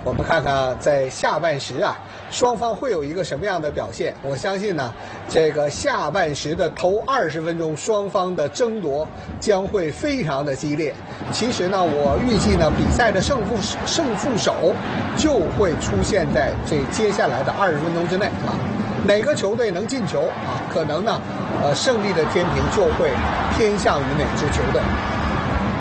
我们看看在下半时啊，双方会有一个什么样的表现？我相信呢，这个下半时的头20分钟，双方的争夺将会非常的激烈。其实呢，我预计呢，比赛的胜负手就会出现在这接下来的20分钟之内啊。哪个球队能进球啊？可能呢，胜利的天平就会偏向于哪支球队。